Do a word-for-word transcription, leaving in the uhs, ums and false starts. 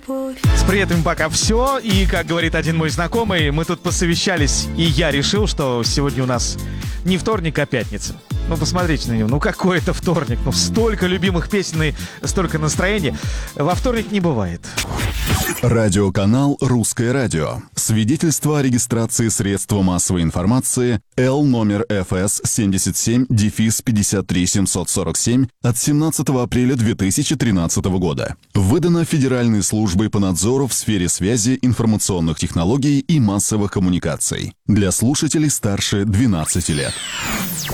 С приятным пока все. И, как говорит один мой знакомый, мы тут посовещались, и я решил, что сегодня у нас не вторник, а пятница. Ну, посмотрите на него. Ну, какой это вторник? Ну, столько любимых песен и столько настроения. Во вторник не бывает. Радиоканал «Русское радио». Свидетельство о регистрации средства массовой информации Л номер эф эс семьдесят семь пятьдесят три семьсот сорок семь от семнадцатого апреля две тысячи тринадцатого года. Выдано Федеральной службой по надзору в сфере связи, информационных технологий и массовых коммуникаций. Для слушателей старше двенадцати лет.